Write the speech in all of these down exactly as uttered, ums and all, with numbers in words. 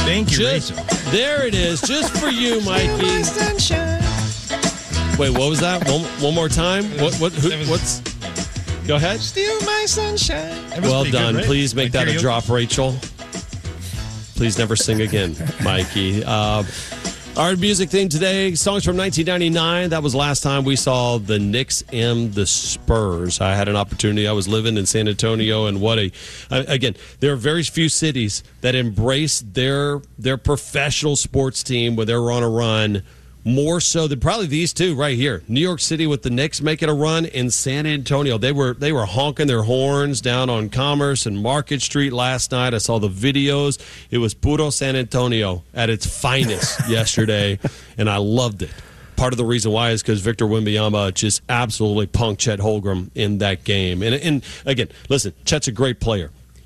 Thank you, just, Rachel. There it is, just for you, Mikey. My sunshine. Wait, what was that? One, one more time? What? What? Who, was- what's? Go ahead. Steal my sunshine. That was Well pretty done. good, right? Please make Like that a karaoke? drop, Rachel. Please never sing again, Mikey. Uh, our music theme today, songs from nineteen ninety-nine. That was last time we saw the Knicks and the Spurs. I had an opportunity. I was living in San Antonio, and what a uh, again, there are very few cities that embrace their their professional sports team when they're on a run more so than probably these two right here. New York City with the Knicks making a run, in San Antonio. They were they were honking their horns down on Commerce and Market Street last night. I saw the videos. It was puro San Antonio at its finest yesterday, and I loved it. Part of the reason why is because Victor Wembanyama just absolutely punked Chet Holmgren in that game. And, and again, listen, Chet's a great player.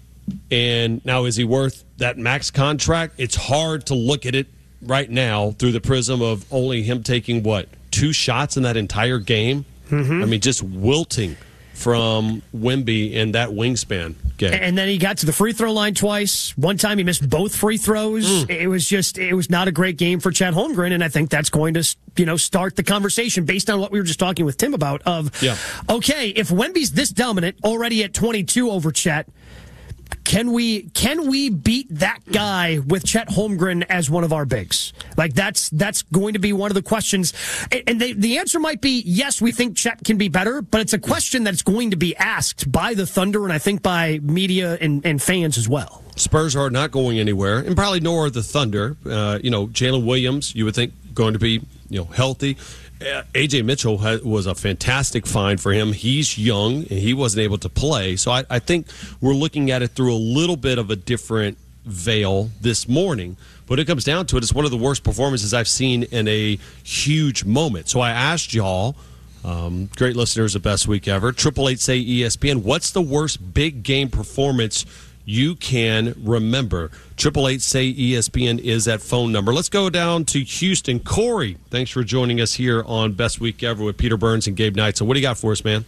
And now, is he worth that max contract? It's hard to look at it right now through the prism of only him taking, what, two shots in that entire game? Mm-hmm. I mean, just wilting from Wemby in that wingspan game. And then he got to the free throw line twice. One time he missed both free throws. Mm. It was just, it was not a great game for Chet Holmgren, and I think that's going to, you know, start the conversation based on what we were just talking with Tim about of, yeah. okay, if Wemby's this dominant already at twenty-two over Chet, Can we can we beat that guy with Chet Holmgren as one of our bigs? Like, that's that's going to be one of the questions. And they, the answer might be, yes, we think Chet can be better, but it's a question that's going to be asked by the Thunder and I think by media and, and fans as well. Spurs are not going anywhere, and probably nor are the Thunder. Uh, you know, Jalen Williams, you would think, going to be, you know, healthy. Uh, A J Mitchell ha- was a fantastic find for him. He's young, and he wasn't able to play. So I, I think we're looking at it through a little bit of a different veil this morning. But it comes down to it, it's one of the worst performances I've seen in a huge moment. So I asked y'all, um, great listeners of Best Week Ever, triple eight say E S P N, what's the worst big game performance you can remember? Triple eight say E S P N is that phone number. Let's go down to Houston. Corey, thanks for joining us here on Best Week Ever with Peter Burns and Gabe Knight. So what do you got for us, man?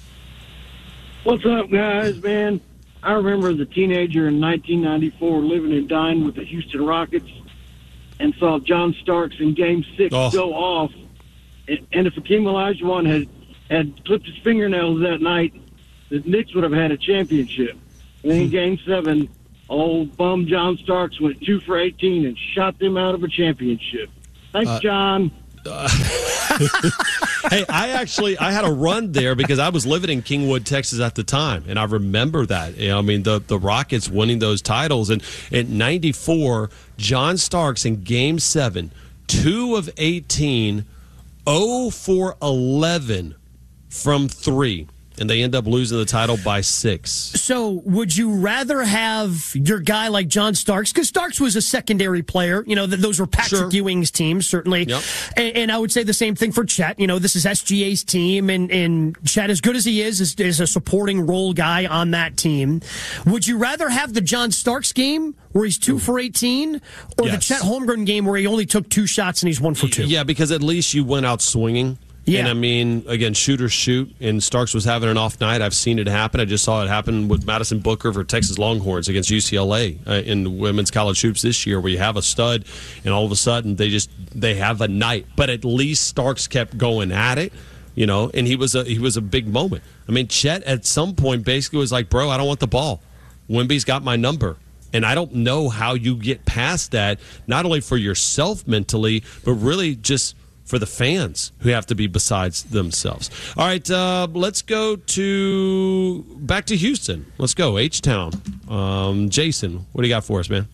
What's up, guys, man? I remember as a teenager in nineteen ninety-four living and dying with the Houston Rockets and saw John Starks in Game Six oh. go off. And, and if Hakeem Olajuwon had, had clipped his fingernails that night, the Knicks would have had a championship. And then in Game Seven, old bum John Starks went two for eighteen and shot them out of a championship. Thanks, uh, John. Uh, hey, I actually I had a run there because I was living in Kingwood, Texas at the time, and I remember that. You know, I mean, the the Rockets winning those titles, and in ninety-four, John Starks in Game Seven, two of eighteen, zero for eleven from three. And they end up losing the title by six. So would you rather have your guy like John Starks? Because Starks was a secondary player. You know, th- those were Patrick Sure. Ewing's teams, certainly. Yep. And, and I would say the same thing for Chet. You know, this is S G A's team, and, and Chet, as good as he is, is, is a supporting role guy on that team. Would you rather have the John Starks game where he's two for eighteen, or Yes. the Chet Holmgren game where he only took two shots and he's one for two? Yeah, because at least you went out swinging. Yeah. And I mean, again, shooters shoot, and Starks was having an off night. I've seen it happen. I just saw it happen with Madison Booker for Texas Longhorns against U C L A uh, in the women's college hoops this year, where you have a stud, and all of a sudden they just they have a night. But at least Starks kept going at it, you know, and he was a he was a big moment. I mean, Chet at some point basically was like, "Bro, I don't want the ball. Wemby's got my number." And I don't know how you get past that, not only for yourself mentally, but really just for the fans who have to be besides themselves. All right, uh, let's go to back to Houston. Let's go, H-Town. Um, Jason, what do you got for us, man?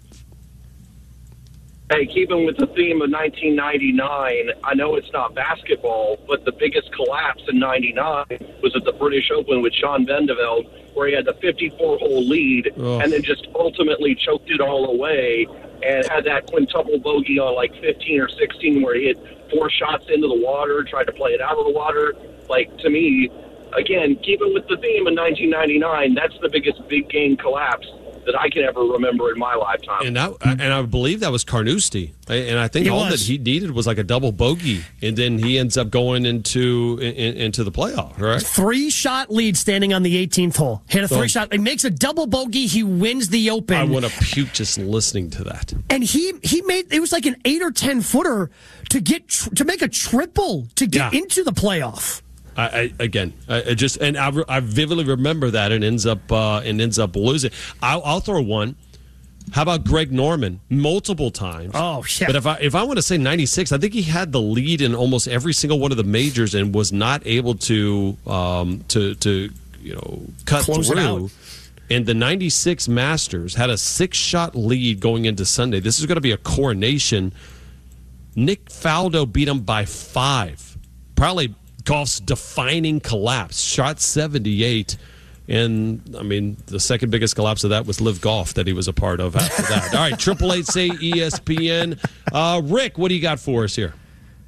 Hey, keeping with the theme of nineteen ninety-nine, I know it's not basketball, but the biggest collapse in ninety-nine was at the British Open with Sean Vandeveld, where he had the fifty-four hole lead oh. and then just ultimately choked it all away and had that quintuple bogey on like fifteen or sixteen where he hit four shots into the water, tried to play it out of the water. Like, to me, again, keeping with the theme of nineteen ninety-nine, that's the biggest big game collapse that I can ever remember in my lifetime. And that, and I believe that was Carnoustie. And I think It all was. that he needed was like a double bogey, and then he ends up going into in, into the playoff, right? Three shot lead standing on the eighteenth hole. Hit a three Oh. shot. He makes a double bogey. He wins the Open. I want to puke just listening to that. And he he made it was like an eight or ten footer to get tr- to make a triple to get Yeah. into the playoff. I, I again, I, I just and I, I vividly remember that, and ends up uh, and ends up losing. I'll, I'll throw one. How about Greg Norman multiple times? Oh, yeah. But if I if I want to say ninety-six, I think he had the lead in almost every single one of the majors and was not able to um, to to you know cut Close it through. out. And the ninety-six Masters had a six-shot lead going into Sunday. This is going to be a coronation. Nick Faldo beat him by five. Probably golf's defining collapse. Shot seventy-eight. And, I mean, the second biggest collapse of that was Live Golf that he was a part of after that. All right, triple eight say E S P N. Uh, Rick, what do you got for us here?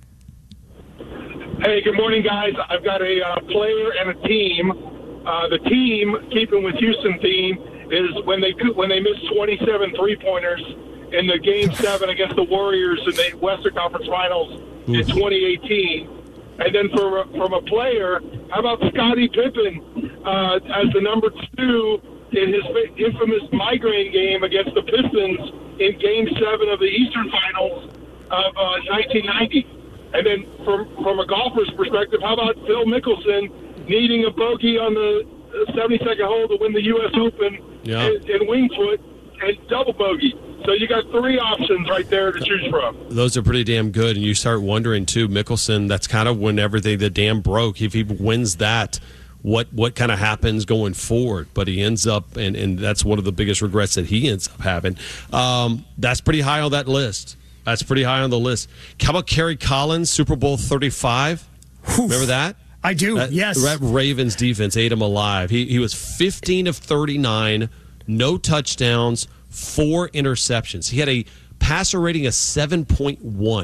Hey, good morning, guys. I've got a uh, player and a team. Uh, the team, keeping with Houston theme, is when they when they missed twenty-seven three-pointers in the Game seven against the Warriors in the Western Conference Finals in twenty eighteen. And then for, from a player, how about Scottie Pippen uh, as the number two in his infamous migraine game against the Pistons in Game seven of the Eastern Finals of uh, nineteen ninety. And then from, from a golfer's perspective, how about Phil Mickelson needing a bogey on the seventy-second hole to win the U S Open Yeah. in, in Winged Foot and double bogey? So you got three options right there to choose from. Those are pretty damn good. And you start wondering, too, Mickelson, that's kind of when everything, the dam broke. If he wins that, what what kind of happens going forward? But he ends up, and, and that's one of the biggest regrets that he ends up having. Um, that's pretty high on that list. That's pretty high on the list. How about Kerry Collins, Super Bowl thirty-five? Remember that? I do, That, yes. That Ravens defense ate him alive. He, he was fifteen of thirty-nine, no touchdowns, four interceptions. He had a passer rating of seven point one.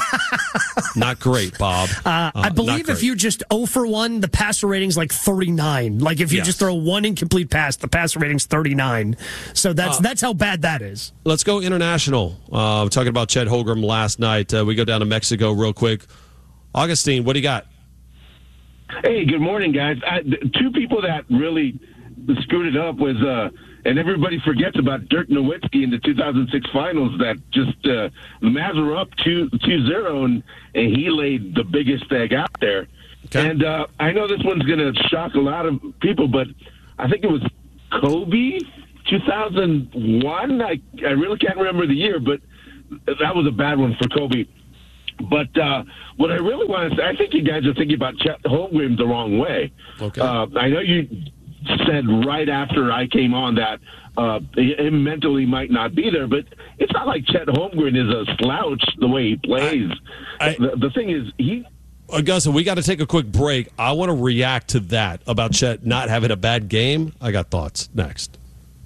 Not great, Bob. Uh, Uh, I not believe if great. you just zero for one, the passer rating's like thirty-nine. Like if you Yes. just throw one incomplete pass, the passer rating's thirty-nine. So that's Uh, that's how bad that is. Let's go international. Uh, talking about Chet Holmgren last night. Uh, we go down to Mexico real quick. Augustine, what do you got? Hey, good morning, guys. I, two people that really screwed it up was, uh, and everybody forgets about Dirk Nowitzki in the two thousand six finals. That just uh, the Mavs were up two two zero, and and he laid the biggest egg out there. Okay. And uh, I know this one's going to shock a lot of people, but I think it was Kobe two thousand one. I I really can't remember the year, but that was a bad one for Kobe. But uh, what I really want to say, I think you guys are thinking about Chet Holmgren the wrong way. Okay. Uh, I know you said right after I came on that uh, him mentally might not be there, but it's not like Chet Holmgren is a slouch the way he plays. I- I- the, the thing is, he Augusta, we got to take a quick break. I want to react to that about Chet not having a bad game. I got thoughts next.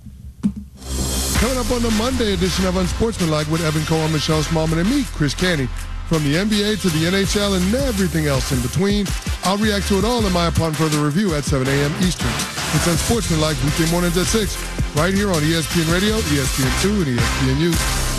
Coming up on the Monday edition of Unsportsmanlike with Evan Cohen, Michelle Smallman, and me, Chris Canty. From the N B A to the N H L and everything else in between, I'll react to it all in my Upon Further Review at seven a.m. Eastern. It's Unsportsmanlike weekday mornings at six, right here on E S P N Radio, E S P N two, and E S P N U.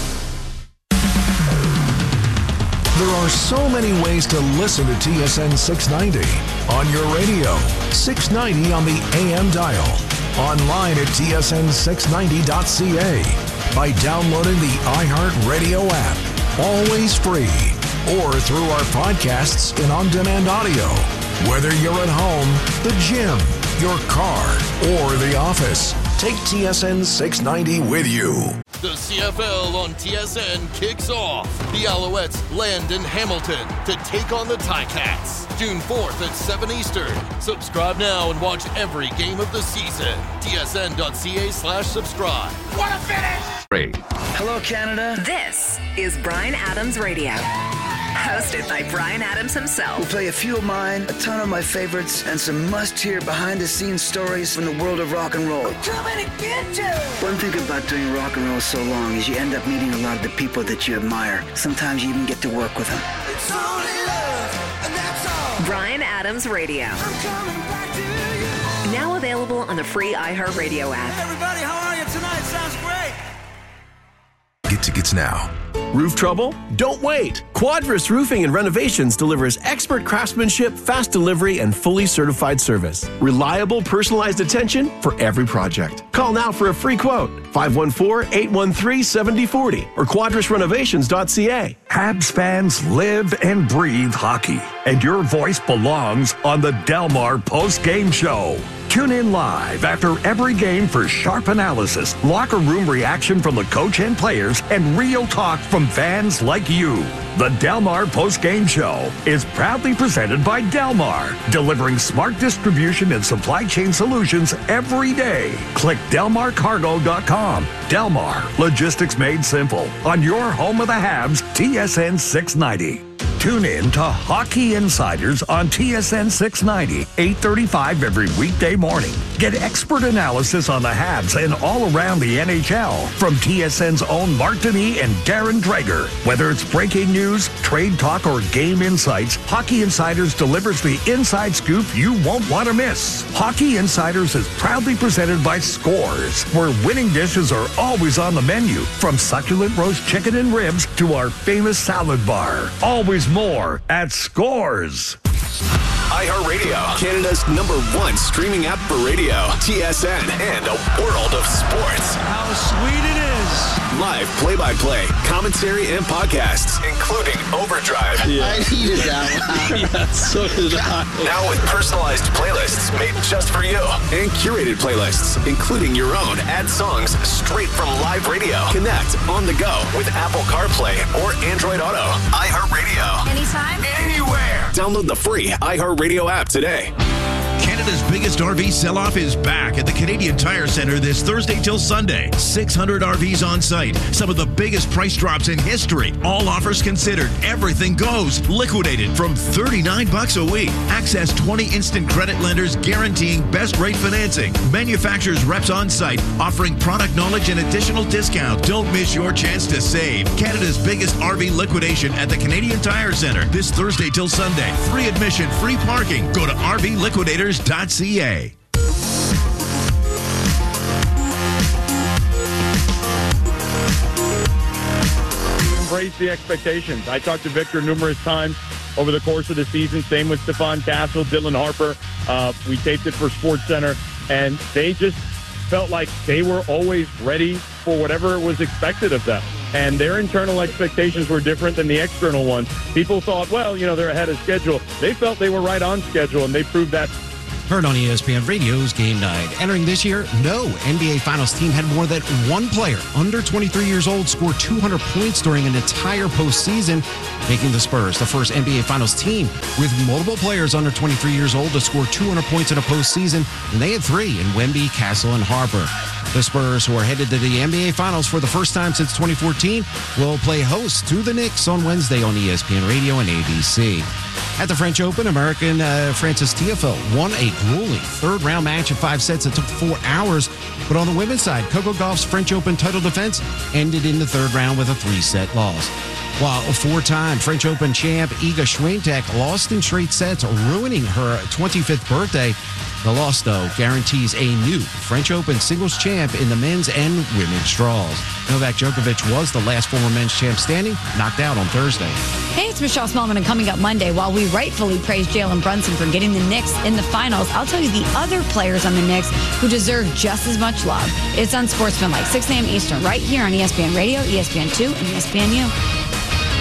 There are so many ways to listen to T S N six ninety. On your radio, six ninety on the A M dial. Online at T S N six ninety dot C A. By downloading the iHeartRadio app. Always free. Or through our podcasts and on-demand audio. Whether you're at home, the gym, your car, or the office, take T S N six ninety with you. The C F L on T S N kicks off. The Alouettes land in Hamilton to take on the Ticats. June fourth at seven Eastern. Subscribe now and watch every game of the season. T S N dot C A slash subscribe. What a finish! Great. Hello, Canada. This is Bryan Adams Radio. Hosted by Bryan Adams himself. We'll play a few of mine, a ton of my favorites, and some must-hear behind-the-scenes stories from the world of rock and roll. Coming to get you! One thing about doing rock and roll so long is you end up meeting a lot of the people that you admire. Sometimes you even get to work with them. It's only love, and that's all. Bryan Adams Radio. I'm coming back to you. Now available on the free iHeartRadio app. Everybody, how are you tonight, tickets now. Roof trouble? Don't wait. Quadris Roofing and Renovations delivers expert craftsmanship, fast delivery, and fully certified service. Reliable, personalized attention for every project. Call now for a free quote. five one four, eight one three, seven zero four zero or quadris renovations dot c a. Habs fans live and breathe hockey, and your voice belongs on the Delmar Post-Game Show. Tune in live after every game for sharp analysis, locker room reaction from the coach and players, and real talk from fans like you. The Delmar Post-Game Show is proudly presented by Delmar, delivering smart distribution and supply chain solutions every day. Click delmar cargo dot com. Delmar, logistics made simple. On your home of the Habs, T S N six ninety. Tune in to Hockey Insiders on T S N six ninety, eight thirty-five every weekday morning. Get expert analysis on the Habs and all around the N H L from T S N's own Mark Denis and Darren Dreger. Whether it's breaking news, trade talk, or game insights, Hockey Insiders delivers the inside scoop you won't want to miss. Hockey Insiders is proudly presented by Scores, where winning dishes are always on the menu, from succulent roast chicken and ribs to our famous salad bar. Always more at Scores. iHeartRadio, Canada's number one streaming app for radio, T S N, and a world of sports. How sweet it is. Live play-by-play, commentary, and podcasts, including Overdrive. Yeah. I needed that one. Yeah, so did I. Now with personalized playlists made just for you, and curated playlists, including your own. Add songs straight from live radio. Connect on the go with Apple CarPlay or Android Auto. iHeartRadio. Anytime, anywhere. Download the free iHeartRadio app today. Canada's biggest R V sell-off is back at the Canadian Tire Centre this Thursday till Sunday. six hundred R Vs on site. Some of the biggest price drops in history. All offers considered. Everything goes. Liquidated from thirty-nine bucks a week. Access twenty instant credit lenders guaranteeing best rate financing. Manufacturers reps on site offering product knowledge and additional discount. Don't miss your chance to save. Canada's biggest R V liquidation at the Canadian Tire Centre this Thursday till Sunday. Free admission, free parking. Go to r v liquidators dot c a. Embrace the expectations. I talked to Victor numerous times over the course of the season. Same with Stephon Castle, Dylan Harper. Uh, we taped it for SportsCenter, and they just felt like they were always ready for whatever was expected of them. And their internal expectations were different than the external ones. People thought, well, you know, they're ahead of schedule. They felt they were right on schedule, and they proved that. Heard on E S P N Radio's Game Night. Entering this year, no N B A Finals team had more than one player under twenty-three years old score two hundred points during an entire postseason, making the Spurs the first N B A Finals team with multiple players under twenty-three years old to score two hundred points in a postseason, and they had three in Wemby, Castle, and Harper. The Spurs, who are headed to the N B A Finals for the first time since twenty fourteen, will play host to the Knicks on Wednesday on E S P N Radio and A B C. At the French Open, American uh, Frances Tiafoe won a grueling third-round match in five sets that took four hours. But on the women's side, Coco Gauff's French Open title defense ended in the third round with a three-set loss. While four-time French Open champ Iga Swiatek lost in straight sets, ruining her twenty-fifth birthday. The loss, though, guarantees a new French Open singles champ in the men's and women's draws. Novak Djokovic was the last former men's champ standing, knocked out on Thursday. Hey, it's Michelle Smallman, and coming up Monday, while we rightfully praise Jalen Brunson for getting the Knicks in the finals, I'll tell you the other players on the Knicks who deserve just as much love. It's Unsportsmanlike, six a.m. Eastern, right here on E S P N Radio, E S P N two, and E S P N U.